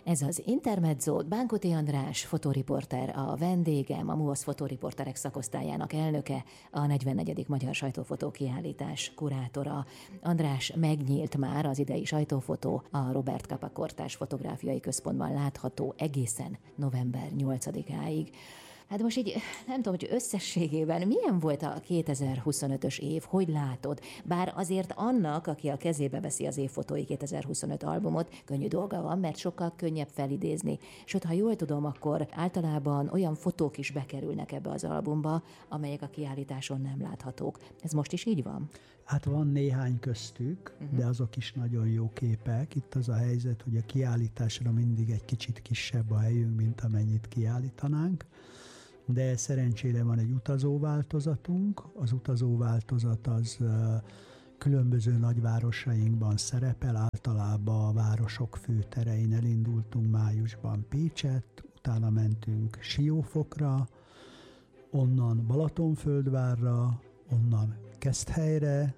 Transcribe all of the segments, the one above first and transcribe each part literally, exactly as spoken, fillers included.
Ez az Intermezzo, Bánkuti András fotóriporter, a vendégem, a MUOSZ fotóriporterek szakosztályának elnöke, a negyvennegyedik Magyar Sajtófotó Kiállítás kurátora. András, megnyílt már az idei sajtófotó, a Robert Capa Kortárs Fotográfiai Központban látható egészen november nyolcadikáig. Hát most így nem tudom, hogy összességében milyen volt a kétezer-huszonötös év, hogy látod? Bár azért annak, aki a kezébe veszi az évfotói kétezer-huszonöt albumot, könnyű dolga van, mert sokkal könnyebb felidézni. Sőt, ha jól tudom, akkor általában olyan fotók is bekerülnek ebbe az albumba, amelyek a kiállításon nem láthatók. Ez most is így van? Hát van néhány köztük, uh-huh. de azok is nagyon jó képek. Itt az a helyzet, hogy a kiállításra mindig egy kicsit kisebb a helyünk, mint amennyit kiállítanánk. De szerencsére van egy utazóváltozatunk. Az utazóváltozat az különböző nagyvárosainkban szerepel, általában a városok főterein. Elindultunk májusban Pécset, utána mentünk Siófokra, onnan Balatonföldvárra, onnan Keszthelyre,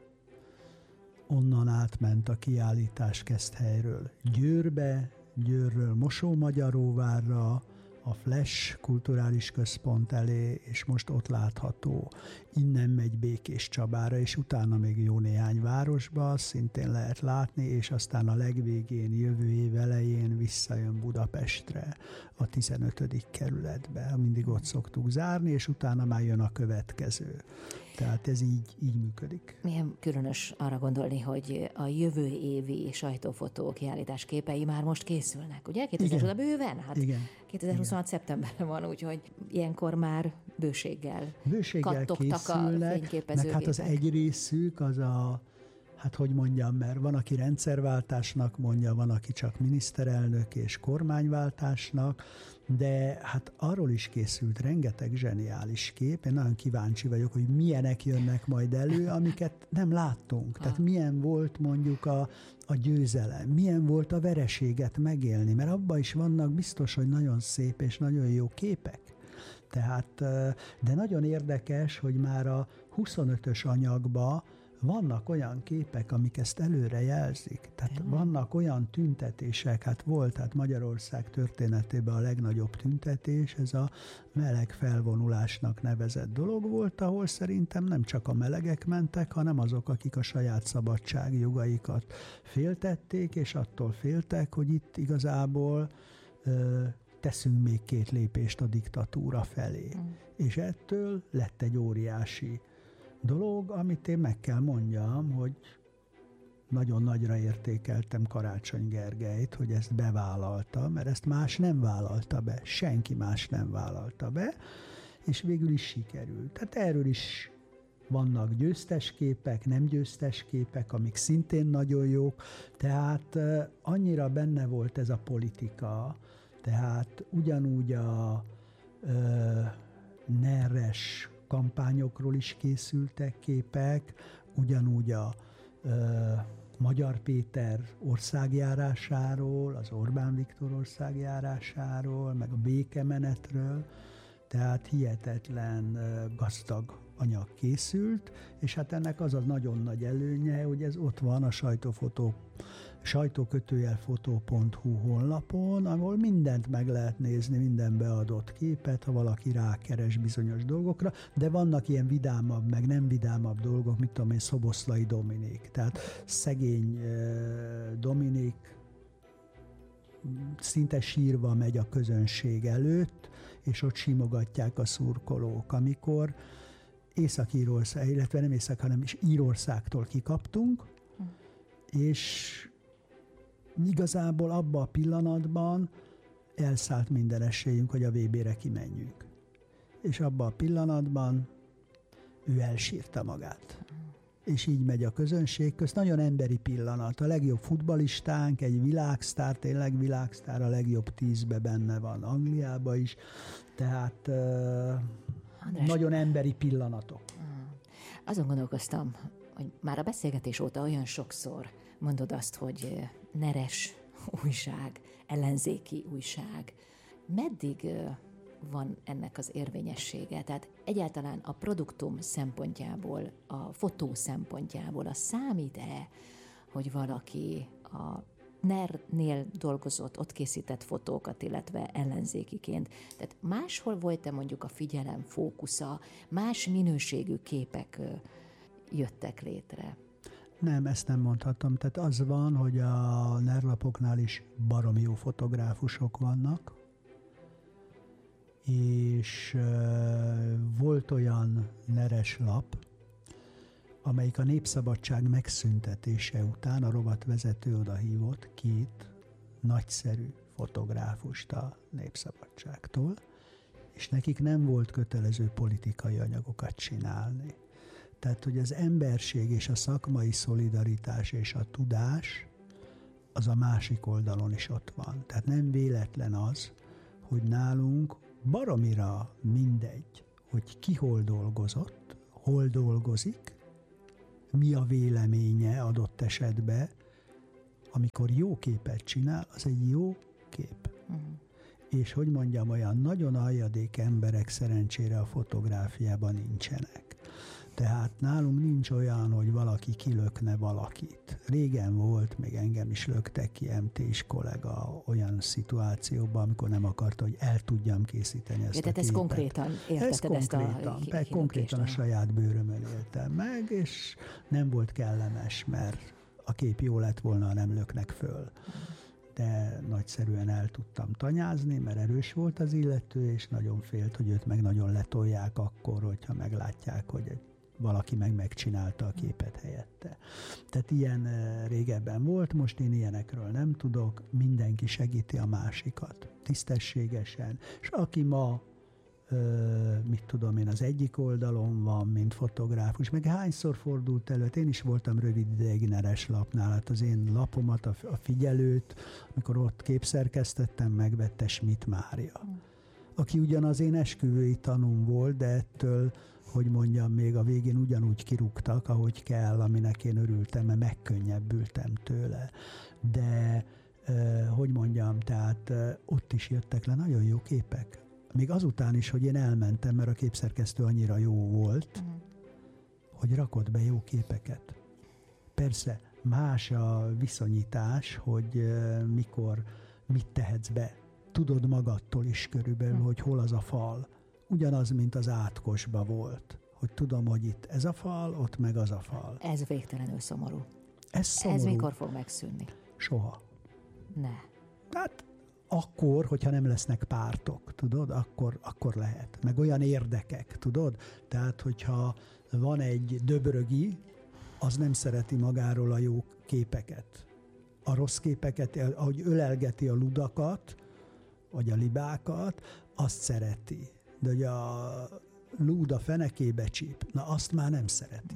onnan átment a kiállítás Keszthelyről Győrbe, Győrről Mosómagyaróvárra, a Flash kulturális központ elé, és most ott látható. Innen megy Békéscsabára, és utána még jó néhány városba, szintén lehet látni, és aztán a legvégén, jövő év elején visszajön Budapestre, a tizenötödik kerületbe. Mindig ott szoktuk zárni, és utána már jön a következő. Tehát ez így, így működik. Milyen különös arra gondolni, hogy a jövő évi sajtófotó kiállítás képei már most készülnek, ugye? kétezer-húsz bőven? Hát igen. kétezer-huszonhat szeptemberben van, úgyhogy ilyenkor már bőséggel, bőséggel készülnek, meg hát az egy részük az a, hát hogy mondjam, mert van, aki rendszerváltásnak mondja, van, aki csak miniszterelnök és kormányváltásnak, de hát arról is készült rengeteg zseniális kép. Én nagyon kíváncsi vagyok, hogy milyenek jönnek majd elő, amiket nem láttunk. Tehát milyen volt mondjuk a, a győzelem, milyen volt a vereséget megélni, mert abban is vannak biztos, hogy nagyon szép és nagyon jó képek. Tehát, de nagyon érdekes, hogy már a huszonötös anyagba vannak olyan képek, amik ezt előre jelzik. Tehát Tényleg? Vannak olyan tüntetések, hát volt, hát Magyarország történetében a legnagyobb tüntetés, ez a meleg felvonulásnak nevezett dolog volt, ahol szerintem nem csak a melegek mentek, hanem azok, akik a saját szabadságjogaikat féltették, és attól féltek, hogy itt igazából ö, teszünk még két lépést a diktatúra felé. Mm. És ettől lett egy óriási dolog, amit én meg kell mondjam, hogy nagyon nagyra értékeltem Karácsony Gergelyt, hogy ezt bevállalta, mert ezt más nem vállalta be, senki más nem vállalta be, és végül is sikerült. Tehát erről is vannak győztes képek, nem győztes képek, amik szintén nagyon jók, tehát annyira benne volt ez a politika, tehát ugyanúgy a ö, nerres kampányokról is készültek képek, ugyanúgy a ö, Magyar Péter országjárásáról, az Orbán Viktor országjárásáról, meg a békemenetről, tehát hihetetlen ö, gazdag anyag készült, és hát ennek az a nagyon nagy előnye, hogy ez ott van a sajtófotó, sajtókötőjelfotó pont hu honlapon, ahol mindent meg lehet nézni, minden beadott képet, ha valaki rákeres bizonyos dolgokra, de vannak ilyen vidámabb, meg nem vidámabb dolgok, mit tudom én, Szoboszlai Dominik. Tehát szegény eh, Dominik szinte sírva megy a közönség előtt, és ott simogatják a szurkolók, amikor Észak-Írország, illetve nem Észak, hanem is Írországtól kikaptunk, hm. és igazából abban a pillanatban elszállt minden esélyünk, hogy a vé bére kimenjünk. És abban a pillanatban ő elsírta magát. És így megy a közönség közt. Nagyon emberi pillanat. A legjobb futballistánk, egy világsztár, tényleg világsztár, a legjobb tízbe benne van Angliába is. Tehát uh, nagyon emberi pillanatok. Azon gondolkoztam, hogy már a beszélgetés óta olyan sokszor mondod azt, hogy neres újság, ellenzéki újság. Meddig van ennek az érvényessége? Tehát egyáltalán a produktum szempontjából, a fotó szempontjából az számít-e, hogy valaki a NER-nél dolgozott, ott készített fotókat, illetve ellenzékiként. Tehát máshol volt-e mondjuk a figyelem fókusza, más minőségű képek jöttek létre? Nem, ezt nem mondhatom. Tehát az van, hogy a NER lapoknál is baromi jó fotográfusok vannak, és uh, volt olyan neres lap, amelyik a Népszabadság megszüntetése után a rovatvezető oda hívott két nagyszerű fotográfust a Népszabadságtól, és nekik nem volt kötelező politikai anyagokat csinálni. Tehát, hogy az emberség és a szakmai szolidaritás és a tudás az a másik oldalon is ott van. Tehát nem véletlen az, hogy nálunk baromira mindegy, hogy ki hol dolgozott, hol dolgozik, mi a véleménye adott esetben, amikor jó képet csinál, az egy jó kép. Uh-huh. És hogy mondjam, olyan nagyon aljadék emberek szerencsére a fotográfiában nincsenek. Tehát nálunk nincs olyan, hogy valaki kilökne valakit. Régen volt, még engem is löktek ki em té-s kollega olyan szituációban, amikor nem akarta, hogy el tudjam készíteni ezt ja, a képet. Ez konkrétan érteted ez konkrétan, ezt a hi- konkrétan a saját bőrömön éltem meg, és nem volt kellemes, mert a kép jó lett volna, ha nem löknek föl. De nagyszerűen el tudtam tanyázni, mert erős volt az illető, és nagyon félt, hogy őt meg nagyon letolják akkor, hogyha meglátják, hogy valaki meg megcsinálta a képet helyette. Tehát ilyen régebben volt, most én ilyenekről nem tudok, mindenki segíti a másikat, tisztességesen, és aki ma, mit tudom én, az egyik oldalon van, mint fotográfus, meg hányszor fordult elő, én is voltam rövid ideig neres lapnál, hát az én lapomat, a Figyelőt, amikor ott képszerkesztettem, megvette Schmidt Mária, aki ugyan az én esküvői tanúm volt, de ettől, hogy mondjam, még a végén ugyanúgy kirúgtak, ahogy kell, aminek én örültem, mert megkönnyebbültem tőle. De, eh, hogy mondjam, tehát eh, ott is jöttek le nagyon jó képek. Még azután is, hogy én elmentem, mert a képszerkesztő annyira jó volt, uh-huh. hogy rakott be jó képeket. Persze más a viszonyítás, hogy eh, mikor mit tehetsz be. Tudod magadtól is körülbelül, uh-huh. hogy hol az a fal. Ugyanaz, mint az átkosba volt, hogy tudom, hogy itt ez a fal, ott meg az a fal. Ez végtelenül szomorú. Ez szomorú. Ez mikor fog megszűnni? Soha. Ne. Hát akkor, hogyha nem lesznek pártok, tudod, akkor, akkor lehet. Meg olyan érdekek, tudod? Tehát, hogyha van egy Döbrögi, az nem szereti magáról a jó képeket. A rossz képeket, ahogy ölelgeti a ludakat, vagy a libákat, azt szereti. De hogy a lúd a fenekébe csíp, na azt már nem szereti.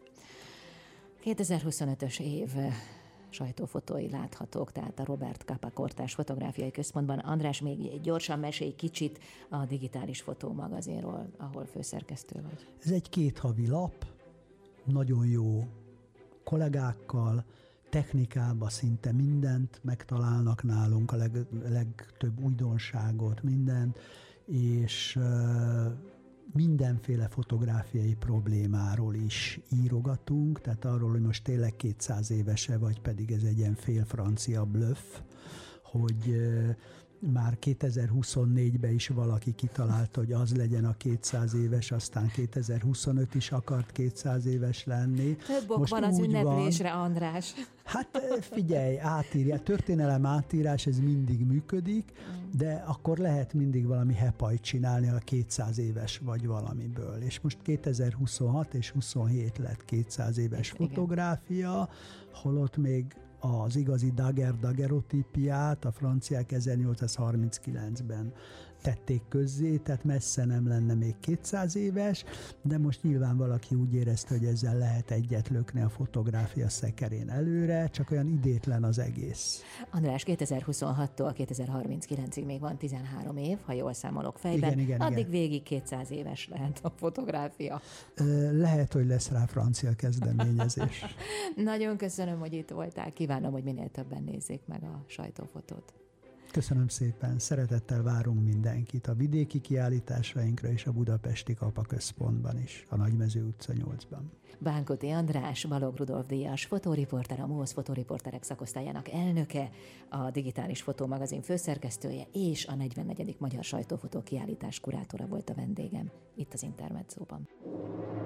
kétezer-huszonötös év sajtófotói láthatók, tehát a Robert Capa Kortárs Fotográfiai Központban. András, még gyorsan mesélj kicsit a Digitális Fotó magazinról, ahol főszerkesztő vagy. Ez egy kéthavi lap, nagyon jó kollégákkal, technikában szinte mindent megtalálnak nálunk, a leg, legtöbb újdonságot, mindent, és uh, mindenféle fotográfiai problémáról is írogatunk, tehát arról, hogy most tényleg kétszáz évese, vagy pedig ez egy ilyen fél francia blöff, hogy uh, már kétezer-huszonnégyben is valaki kitalálta, hogy az legyen a kétszáz éves, aztán kétezer-huszonöt is akart kétszáz éves lenni. Több ok van az ünneplésre, van, András. Hát figyelj, átírja, történelem átírás, ez mindig működik, de akkor lehet mindig valami hepajt csinálni, a kétszáz éves vagy valamiből. És most kétezer-huszonhat és huszonhét lett kétszáz éves igen. fotográfia, holott még az igazi daguerreotípiát a franciák ezernyolcszázharminckilencben tették közzé, tehát messze nem lenne még kétszáz éves, de most nyilván valaki úgy érezte, hogy ezzel lehet egyet lökni a fotográfia szekerén előre, csak olyan idétlen az egész. András, kétezer-huszonhattól kétezer-harminckilencig még van tizenhárom év, ha jól számolok fejben. Igen, igen, addig igen. Végig kétszáz éves lehet a fotográfia. Lehet, hogy lesz rá francia kezdeményezés. Nagyon köszönöm, hogy itt voltál. Kívánom, hogy minél többen nézzék meg a sajtófotót. Köszönöm szépen, szeretettel várunk mindenkit a vidéki kiállításainkra és a budapesti Kapa Központban is, a Nagymező utca nyolcban. Bánkoty András, Balogh Rudolf díjas fotóriporter, a MUOSZ fotóriporterek szakosztályának elnöke, a Digitális Fotómagazin főszerkesztője és a negyvennegyedik Magyar Sajtófotó Kiállítás kurátora volt a vendégem itt az Intermedzóban.